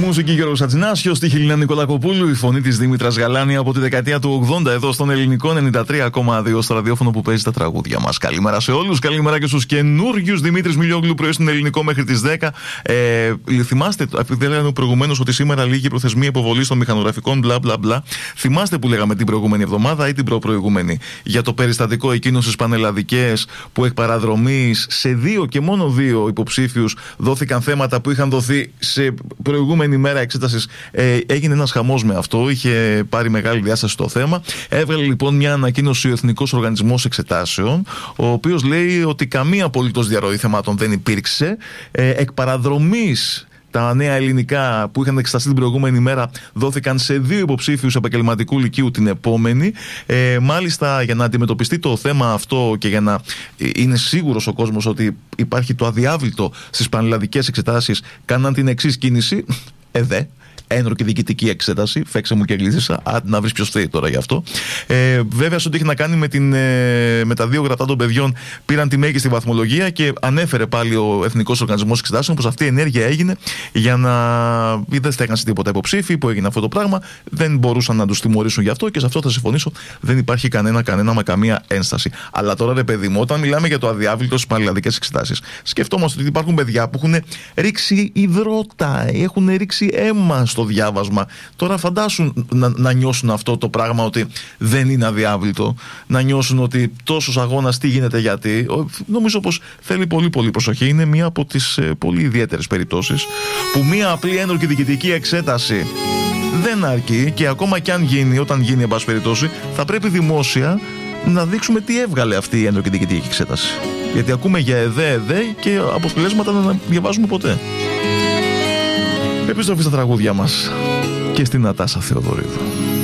Μουσική Γιώργος Χατζηνάσιος, στίχη Λίνα Νικολακοπούλου, η φωνή της Δήμητρας Γαλάνη από τη δεκαετία του 80 εδώ στον ελληνικό 93,2 στο ραδιόφωνο που παίζει τα τραγούδια μας. Καλημέρα σε όλους, καλημέρα και στους καινούριους. Δημήτρης Μιλιόγλου, πρωί στον ελληνικό μέχρι τις 10. Θυμάστε, επειδή λέγαμε προηγουμένως ότι σήμερα λήγει η προθεσμία υποβολής των μηχανογραφικών μπλα μπλα μπλα. Θυμάστε που λέγαμε την προηγούμενη εβδομάδα ή την προπροηγούμενη για το περιστατικό εκείνο στις πανελλαδικές που εκ παραδρομής σε δύο και μόνο δύο υποψήφιους δόθηκαν θέματα που είχαν δοθεί σε προηγούμενη μέρα εξέτασης. Έγινε ένας χαμός με αυτό, είχε πάρει μεγάλη διάσταση το θέμα. Έβγαλε λοιπόν μια ανακοίνωση ο Εθνικός Οργανισμός Εξετάσεων, ο οποίος λέει ότι καμία απολύτως διαρροή θεμάτων δεν υπήρξε. Εκ παραδρομής, τα νέα ελληνικά που είχαν εξεταστεί την προηγούμενη μέρα δόθηκαν σε δύο υποψήφιους επαγγελματικού λυκείου την επόμενη. Μάλιστα, για να αντιμετωπιστεί το θέμα αυτό και για να είναι σίγουρος ο κόσμος ότι υπάρχει το αδιάβλητο στις πανελλαδικές εξετάσεις, κάναν την εξής κίνηση. Ένορκη διοικητική εξέταση. Φέξε μου και γλίτσα. Να βρεις ποιος φταίει τώρα γι' αυτό. Βέβαια, σε ό,τι έχει να κάνει με τα δύο γραπτά των παιδιών, πήραν τη μέγιστη βαθμολογία και ανέφερε πάλι ο Εθνικός Οργανισμός Εξετάσεων πως αυτή η ενέργεια έγινε για να. Δεν στέγνασε τίποτα υποψήφοι που έγινε αυτό το πράγμα. Δεν μπορούσαν να τους τιμωρήσουν γι' αυτό και σε αυτό θα συμφωνήσω. Δεν υπάρχει κανένα με καμία ένσταση. Αλλά τώρα, ρε παιδί μου, όταν μιλάμε για το αδιάβλητο στις πανελλαδικές εξετάσεις, σκεφτόμαστε ότι υπάρχουν παιδιά που έχουν ρίξει υδρότα, έχουν ρίξει αίμα στο διάβασμα. Τώρα φαντάσουν να νιώσουν αυτό το πράγμα ότι δεν είναι αδιάβλητο, να νιώσουν ότι τόσος αγώνας τι γίνεται γιατί. Νομίζω πως θέλει πολύ προσοχή. Είναι μία από τις πολύ ιδιαίτερες περιπτώσεις που μία απλή ένορκη διοικητική εξέταση δεν αρκεί και ακόμα και αν γίνει, όταν γίνει εν πάση περιπτώσει, θα πρέπει δημόσια να δείξουμε τι έβγαλε αυτή η ένορκη διοικητική εξέταση. Γιατί ακούμε για ΕΔΕ και αποτελέσματα δεν διαβάζουμε ποτέ. Επιστροφή στα τραγούδια μας και στην Νατάσα Θεοδωρίδου.